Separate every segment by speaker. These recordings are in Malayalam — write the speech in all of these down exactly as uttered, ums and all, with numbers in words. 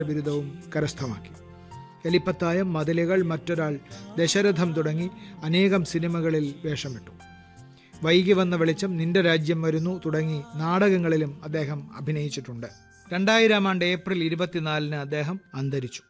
Speaker 1: ബിരുദവും കരസ്ഥമാക്കി. എലിപ്പത്തായം, മതിലുകൾ, മറ്റൊരാൾ, ദശരഥം തുടങ്ങി അനേകം സിനിമകളിൽ വേഷമിട്ടു. വൈകി വന്ന വെളിച്ചം, നിന്റെ രാജ്യം വരുന്നു തുടങ്ങി നാടകങ്ങളിലും അദ്ദേഹം അഭിനയിച്ചിട്ടുണ്ട്. രണ്ടായിരം ആണ്ട് ഏപ്രിൽ ഇരുപത്തിനാലിന് അദ്ദേഹം അന്തരിച്ചു.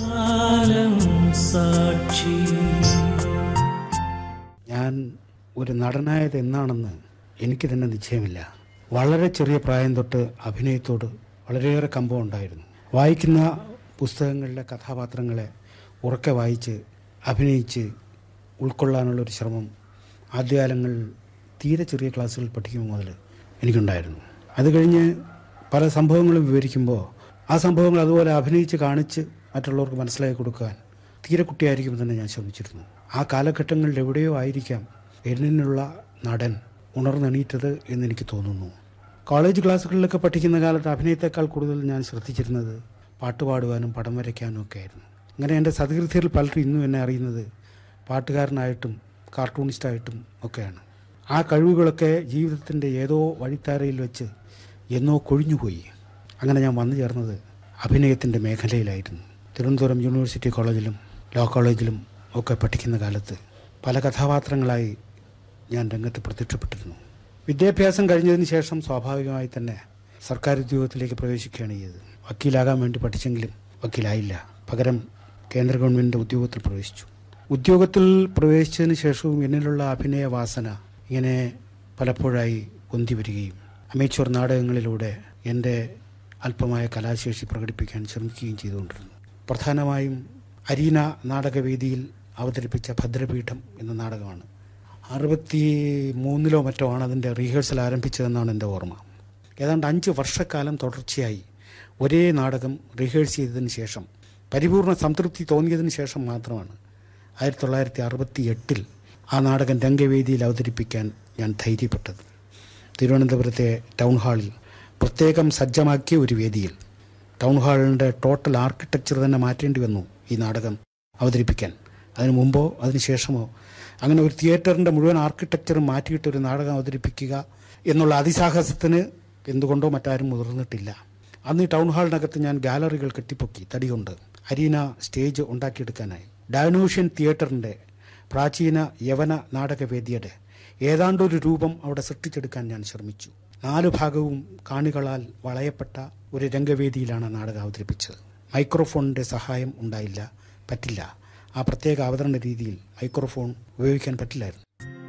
Speaker 2: ഞാൻ ഒരു നടനായത് എന്നാണെന്ന് എനിക്ക് തന്നെ നിശ്ചയമില്ല. വളരെ ചെറിയ പ്രായം തൊട്ട് അഭിനയത്തോട് വളരെയേറെ കമ്പം ഉണ്ടായിരുന്നു. വായിക്കുന്ന പുസ്തകങ്ങളിലെ കഥാപാത്രങ്ങളെ ഉറക്കെ വായിച്ച് അഭിനയിച്ച് ഉൾക്കൊള്ളാനുള്ളൊരു ശ്രമം ആദ്യകാലങ്ങളിൽ തീരെ ചെറിയ ക്ലാസ്സുകളിൽ പഠിക്കുമ്പോൾ മുതൽ എനിക്കുണ്ടായിരുന്നു. അത് കഴിഞ്ഞ് പല സംഭവങ്ങളും വിവരിക്കുമ്പോൾ ആ സംഭവങ്ങൾ അതുപോലെ അഭിനയിച്ച് കാണിച്ച് മറ്റുള്ളവർക്ക് മനസ്സിലാക്കി കൊടുക്കാൻ തീരെ കുട്ടിയായിരിക്കുമ്പോൾ തന്നെ ഞാൻ ശ്രമിച്ചിരുന്നു. ആ കാലഘട്ടങ്ങളിൽ എവിടെയോ ആയിരിക്കാം എന്നിനുള്ള നടൻ ഉണർന്നെണീറ്റത് എന്നെനിക്ക് തോന്നുന്നു. കോളേജ് ക്ലാസ്സുകളിലൊക്കെ പഠിക്കുന്ന കാലത്ത് അഭിനയത്തെക്കാൾ കൂടുതൽ ഞാൻ ശ്രദ്ധിച്ചിരുന്നത് പാട്ടുപാടുവാനും പടം വരയ്ക്കാനും ഒക്കെ ആയിരുന്നു. അങ്ങനെ എൻ്റെ സതീർത്ഥ്യത്തിൽ പലരും ഇന്നും എന്നെ അറിയുന്നത് പാട്ടുകാരനായിട്ടും കാർട്ടൂണിസ്റ്റായിട്ടും ഒക്കെയാണ്. ആ കഴിവുകളൊക്കെ ജീവിതത്തിൻ്റെ ഏതോ വഴിത്താരയിൽ വെച്ച് എന്നോ കൊഴിഞ്ഞുപോയി. അങ്ങനെ ഞാൻ വന്നു ചേർന്നത് അഭിനയത്തിൻ്റെ മേഖലയിലായിരുന്നു. തിരുവനന്തപുരം യൂണിവേഴ്സിറ്റി കോളേജിലും ലോ കോളേജിലും ഒക്കെ പഠിക്കുന്ന കാലത്ത് പല കഥാപാത്രങ്ങളായി ഞാൻ രംഗത്ത് പ്രത്യക്ഷപ്പെട്ടിരുന്നു. വിദ്യാഭ്യാസം കഴിഞ്ഞതിന് ശേഷം സ്വാഭാവികമായി തന്നെ സർക്കാർ ഉദ്യോഗത്തിലേക്ക് പ്രവേശിക്കുകയാണ് ചെയ്തത്. വക്കീലാകാൻ വേണ്ടി പഠിച്ചെങ്കിലും വക്കീലായില്ല. പകരം കേന്ദ്ര ഗവൺമെൻറ് ഉദ്യോഗത്തിൽ പ്രവേശിച്ചു. ഉദ്യോഗത്തിൽ പ്രവേശിച്ചതിന് ശേഷവും എന്നിലുള്ള അഭിനയ വാസന ഇങ്ങനെ പലപ്പോഴായി പൊന്തി വരികയും അമേച്വർ നാടകങ്ങളിലൂടെ എൻ്റെ അല്പമായ കലാശേഷി പ്രകടിപ്പിക്കാൻ ശ്രമിക്കുകയും ചെയ്തുകൊണ്ടിരുന്നു. പ്രധാനമായും അരീന നാടകവേദിയിൽ അവതരിപ്പിച്ച ഭദ്രപീഠം എന്ന നാടകമാണ്. അറുപത്തി മൂന്നിലോ മറ്റോ ആണ് അതിൻ്റെ റീഹേഴ്സൽ ആരംഭിച്ചതെന്നാണ് എൻ്റെ ഓർമ്മ. ഏതാണ്ട് അഞ്ച് വർഷക്കാലം തുടർച്ചയായി ഒരേ നാടകം റീഹേഴ്സ് ചെയ്തതിന് ശേഷം പരിപൂർണ സംതൃപ്തി തോന്നിയതിന് ശേഷം മാത്രമാണ് ആയിരത്തി തൊള്ളായിരത്തി അറുപത്തി എട്ടിൽ ആ നാടകം രംഗവേദിയിൽ അവതരിപ്പിക്കാൻ ഞാൻ ധൈര്യപ്പെട്ടത്. തിരുവനന്തപുരത്തെ ടൗൺ ഹാളിൽ പ്രത്യേകം സജ്ജമാക്കിയ ഒരു വേദിയിൽ ടൗൺ ഹാളിൻ്റെ ടോട്ടൽ ആർക്കിടെക്ചർ തന്നെ മാറ്റേണ്ടി വന്നു ഈ നാടകം അവതരിപ്പിക്കാൻ. അതിനു മുമ്പോ അതിന് ശേഷമോ അങ്ങനെ ഒരു തിയേറ്ററിൻ്റെ മുഴുവൻ ആർക്കിടെക്ചറും മാറ്റിയിട്ട് ഒരു നാടകം അവതരിപ്പിക്കുക എന്നുള്ള അതിസാഹസത്തിന് എന്തുകൊണ്ടോ മറ്റാരും മുതിർന്നിട്ടില്ല. അന്ന് ഈ ടൗൺ ഹാളിനകത്ത് ഞാൻ ഗാലറികൾ കെട്ടിപ്പൊക്കി തടികൊണ്ട് അരീന സ്റ്റേജ് ഉണ്ടാക്കിയെടുക്കാനായി. ഡയനോഷ്യൻ തിയേറ്ററിൻ്റെ പ്രാചീന യവന നാടകവേദിയുടെ ഏതാണ്ടൊരു രൂപം അവിടെ സൃഷ്ടിച്ചെടുക്കാൻ ഞാൻ ശ്രമിച്ചു. നാലു ഭാഗവും കാണികളാൽ വളയപ്പെട്ട ഒരു രംഗവേദിയിലാണ് നാടകം അവതരിപ്പിച്ചത്. മൈക്രോഫോണിൻ്റെ സഹായം ഉണ്ടായില്ല, പറ്റില്ല. ആ പ്രത്യേക അവതരണ രീതിയിൽ മൈക്രോഫോൺ ഉപയോഗിക്കാൻ പറ്റില്ലായിരുന്നു.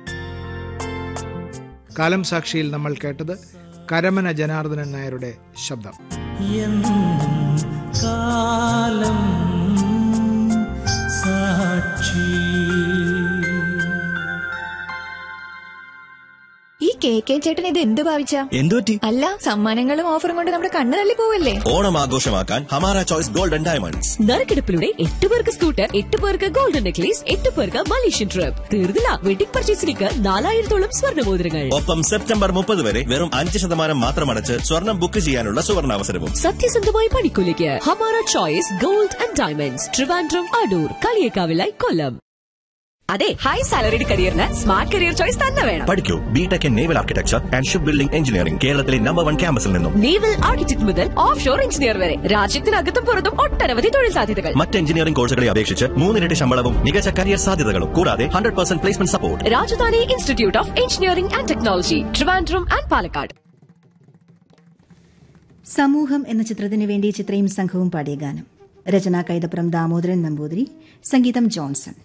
Speaker 1: കാലം സാക്ഷിയിൽ നമ്മൾ കേട്ടത് കരമന ജനാർദ്ദനൻ നായരുടെ ശബ്ദം. കാലം സാക്ഷി.
Speaker 3: ഈ കെ കെ ചേട്ടൻ ഇത് എന്ത് ഭാവിച്ച
Speaker 4: എന്തുപറ്റി?
Speaker 3: അല്ല, സമ്മാനങ്ങളും ഓഫറും കൊണ്ട് നമ്മുടെ കണ്ണ് തള്ളി പോവല്ലേ.
Speaker 4: ഓണം ആഘോഷമാക്കാൻ ഹമാര ചോയ്സ് ഗോൾഡൻ ഡയമണ്ട്സ്.
Speaker 5: നറുക്കെടുപ്പിലൂടെ എട്ട് പേർക്ക് സ്കൂട്ടർ, എട്ട് പേർക്ക് ഗോൾഡൻ നെക്ലേസ്, എട്ട് പേർക്ക് മലേഷ്യൻ ട്രിപ്പ്. തീർന്നില്ല, വെഡിംഗ് പർച്ചേസിലേക്ക് നാലായിരത്തോളം സ്വർണ്ണമോതിരങ്ങൾ.
Speaker 4: ഒപ്പം സെപ്റ്റംബർ മുപ്പത് വരെ വെറും അഞ്ച് ശതമാനം മാത്രം അടച്ച് സ്വർണം ബുക്ക് ചെയ്യാനുള്ള സുവർണാവസരവും.
Speaker 5: സത്യസന്ധമായ പണിക്കൂലിക്ക് Hamara choice gold and diamonds, Trivandrum, Adoor, കളിയേക്കാവിലായി, കൊല്ലം. അതെ, high salaried കരിയറിന് smart career choice തന്നെ വേണം.
Speaker 4: പഠിക്കൂ BTech in naval architecture and ship building engineering, കേരളത്തിലെ നമ്പർ വൺ ക്യാമ്പസിൽ നിന്നും.
Speaker 5: നേവൽ ആർക്കിടെക്ട് മുതൽ ഓഫ് ഷോർ എഞ്ചിനീയർ വരെ രാജ്യത്തിനകത്തും പുറത്തും ഒട്ടനവധി തൊഴിൽ സാധ്യതകൾ.
Speaker 4: മറ്റ് എഞ്ചിനീയറിംഗ് കോഴ്സുകളെ അപേക്ഷിച്ച് മൂന്നിരട്ടി ശമ്പളവും മികച്ച കരിയർ സാധ്യതകളും കൂടാതെ hundred percent placement support.
Speaker 5: Rajdhani institute of engineering and technology, Trivandrum and Palakkad.
Speaker 6: സമൂഹം എന്ന ചിത്രത്തിനു വേണ്ടി ചിത്രയും സംഘവും പാടിയ ഗാനം. രചന കൈതപ്രം ദാമോദരൻ നമ്പൂതിരി, സംഗീതം ജോൺസൺ.